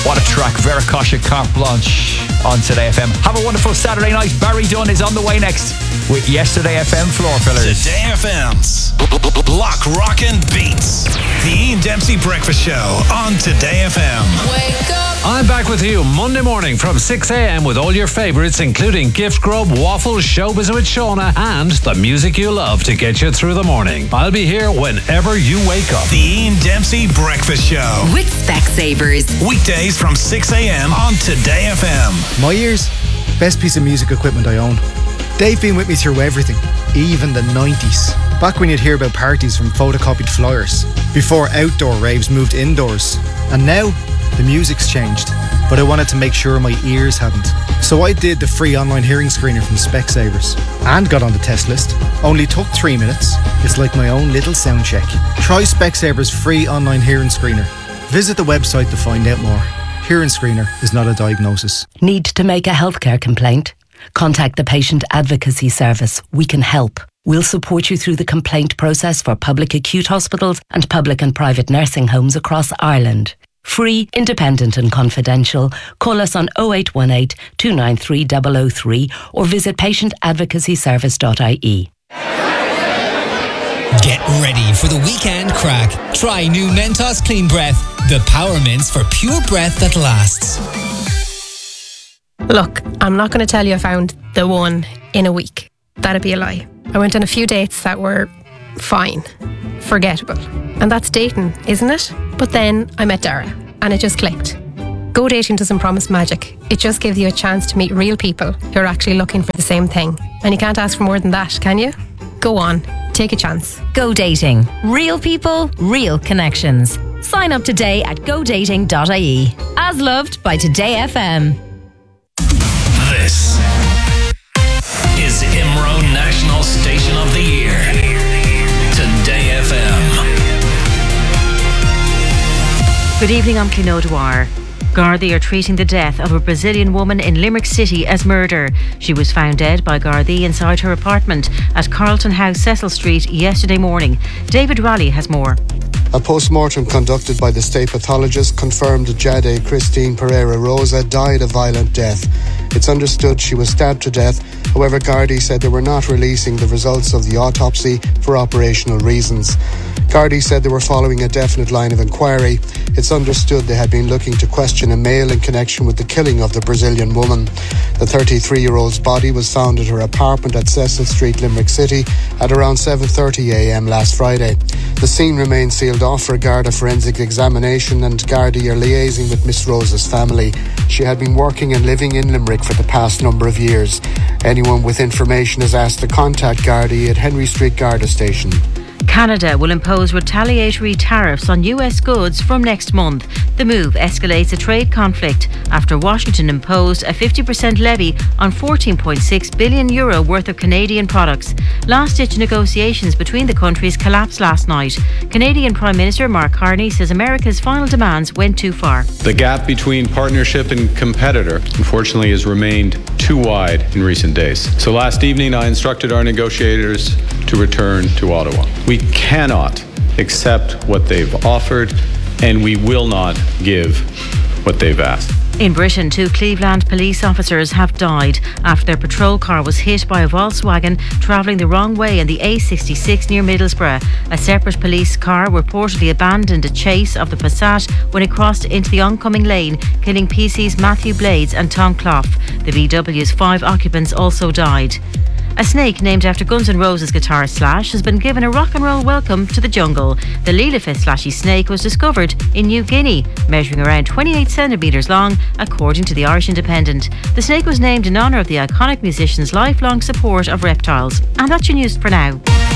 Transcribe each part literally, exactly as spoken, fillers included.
What a track. Verakosha, Carte Blanche on Today F M. Have a wonderful Saturday night. Barry Dunn is on the way next with Yesterday F M Floor Fillers. Today F M's Block Rockin' Beats. The Ian Dempsey Breakfast Show on Today F M. Wake up. I'm back with you Monday morning from six a.m. with all your favourites, including Gift Grub, Waffles, Showbiz with Shauna, and the music you love to get you through the morning. I'll be here whenever you wake up. The Ian Dempsey Breakfast Show with Specsavers. Weekdays from six a.m. on Today F M. My ears, best piece of music equipment I own. They've been with me through everything, even the nineties. Back when you'd hear about parties from photocopied flyers, before outdoor raves moved indoors. And now, the music's changed, but I wanted to make sure my ears hadn't. So I did the free online hearing screener from Specsavers and got on the test list. Only took three minutes. It's like my own little sound check. Try Specsavers free online hearing screener. Visit the website to find out more. Hearing screener is not a diagnosis. Need to make a healthcare complaint? Contact the Patient Advocacy Service. We can help. We'll support you through the complaint process for public acute hospitals and public and private nursing homes across Ireland. Free, independent and confidential. Call us on oh eight one eight, two nine three, zero zero three or visit patient advocacy service dot I E. Get ready for the weekend crack. Try new Mentos Clean Breath, the power mints for pure breath that lasts. Look, I'm not going to tell you I found the one in a week. That'd be a lie. I went on a few dates that were fine, forgettable. And that's dating, isn't it? But then I met Dara and it just clicked. Go dating doesn't promise magic. It just gives you a chance to meet real people who are actually looking for the same thing. And you can't ask for more than that, can you? Go on, take a chance. Go dating. Real people, real connections. Sign up today at go dating dot I E. As loved by Today F M. This is IMRO National Station of the Year. Today F M. Good evening, I'm Clino Dwyer. Gardaí are treating the death of a Brazilian woman in Limerick City as murder. She was found dead by Gardaí inside her apartment at Carlton House, Cecil Street yesterday morning. David Raleigh has more. A post-mortem conducted by the state pathologist confirmed Jade Christine Pereira Rosa died a violent death. It's understood she was stabbed to death. However, Gardaí said they were not releasing the results of the autopsy for operational reasons. Gardaí said they were following a definite line of inquiry. It's understood they had been looking to question a male in connection with the killing of the Brazilian woman. The thirty-three-year-old's body was found at her apartment at Cecil Street, Limerick City at around seven thirty a.m. last Friday. The scene remains sealed off for Garda forensic examination, and Gardaí are liaising with Miss Rosa's family. She had been working and living in Limerick for the past number of years. Anyone with information is asked to contact Gardaí at Henry Street Garda Station. Canada will impose retaliatory tariffs on U S goods from next month. The move escalates a trade conflict after Washington imposed a fifty percent levy on fourteen point six billion euro worth of Canadian products. Last-ditch negotiations between the countries collapsed last night. Canadian Prime Minister Mark Carney says America's final demands went too far. The gap between partnership and competitor, unfortunately, has remained too wide in recent days. So last evening, I instructed our negotiators to return to Ottawa. We cannot accept what they've offered, and we will not give what they've asked. In Britain, two Cleveland police officers have died after their patrol car was hit by a Volkswagen travelling the wrong way in the A sixty-six near Middlesbrough. A separate police car reportedly abandoned a chase of the Passat when it crossed into the oncoming lane, killing P C's Matthew Blades and Tom Clough. The V W's five occupants also died. A snake named after Guns N' Roses guitarist Slash has been given a rock and roll welcome to the jungle. The Lilithith slashy snake was discovered in New Guinea, measuring around twenty-eight centimetres long, according to the Irish Independent. The snake was named in honour of the iconic musician's lifelong support of reptiles. And that's your news for now.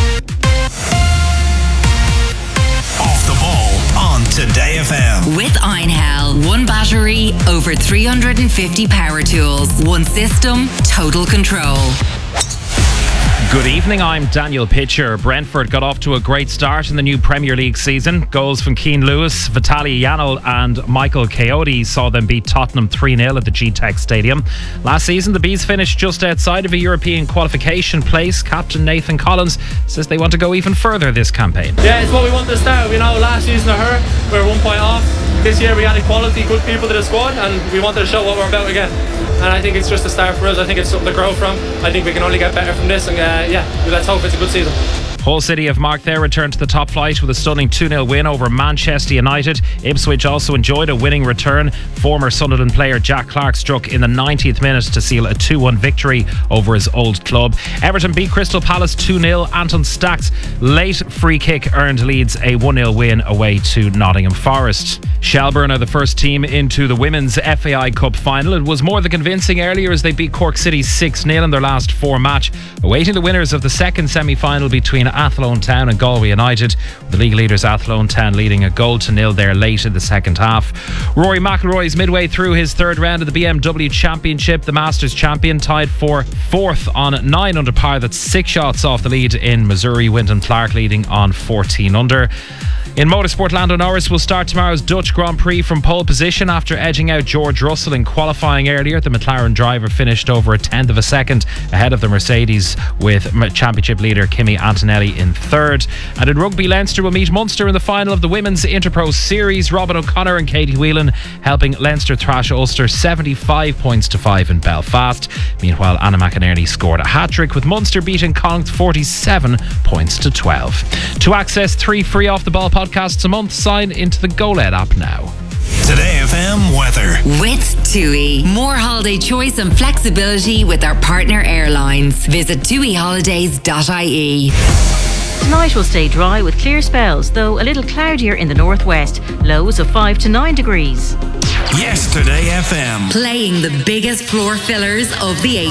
Off the ball on Today F M. With Einhell. One battery, over three hundred fifty power tools. One system, total control. Good evening, I'm Daniel Pitcher. Brentford got off to a great start in the new Premier League season. Goals from Keane Lewis, Vitaly Yanal and Michael Coyote saw them beat Tottenham three nil at the G-Tech Stadium. Last season, the Bees finished just outside of a European qualification place. Captain Nathan Collins says they want to go even further this campaign. Yeah, it's what we want to start. You know, last season I heard we were one point off. This year we added quality, good people to the squad, and we wanted to show what we're about again. And I think it's just a start for us. I think it's something to grow from. I think we can only get better from this, and uh, yeah, let's hope it's a good season. Hull City have marked their return to the top flight with a stunning two nil win over Manchester United. Ipswich also enjoyed a winning return. Former Sunderland player Jack Clark struck in the ninetieth minute to seal a two one victory over his old club. Everton beat Crystal Palace two nil. Anton Stack's late free kick earned Leeds a one nil win away to Nottingham Forest. Shelbourne are the first team into the Women's F A I Cup final. It was more than convincing earlier as they beat Cork City six nil in their last four match. Awaiting the winners of the second semi-final between Athlone Town and Galway United, with the league leaders Athlone Town leading a goal to nil there late in the second half. Rory McIlroy is midway through his third round of the B M W Championship. The Masters champion tied for fourth on nine under par. That's six shots off the lead in Missouri. Wyndham Clark leading on fourteen under. In motorsport, Lando Norris will start tomorrow's Dutch Grand Prix from pole position after edging out George Russell in qualifying earlier. The McLaren driver finished over a tenth of a second ahead of the Mercedes, with championship leader Kimi Antonelli in third. And in rugby, Leinster will meet Munster in the final of the Women's Interpro Series. Robin O'Connor and Katie Whelan helping Leinster thrash Ulster seventy-five points to five in Belfast. Meanwhile, Anna McInerney scored a hat-trick with Munster beating Connacht forty-seven points to twelve. To access three free off the ball podcasts a month, sign into the GoLed app now. Today F M weather. With TUI. More holiday choice and flexibility with our partner airlines. Visit tui holidays dot I E. Tonight will stay dry with clear spells, though a little cloudier in the northwest. Lows of five to nine degrees. Yesterday F M. Playing the biggest floor fillers of the eighties.